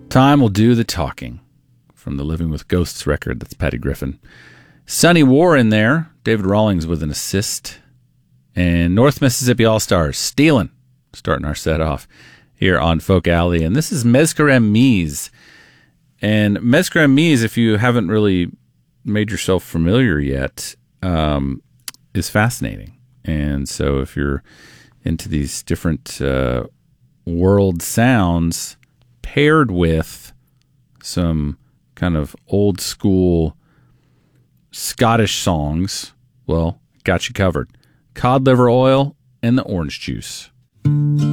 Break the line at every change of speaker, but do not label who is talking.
Time will do the talking. From the Living with Ghosts record, that's Patty Griffin. Sonny War in there. David Rawlings with an assist. And North Mississippi All-Stars, Stealin', starting our set off here on Folk Alley. And this is Mescaram Mies. And Mescaram Mies, if you haven't really made yourself familiar yet, is fascinating. And so if you're into these different world sounds paired with some kind of old school Scottish songs, well, got you covered. Cod liver oil and the orange juice.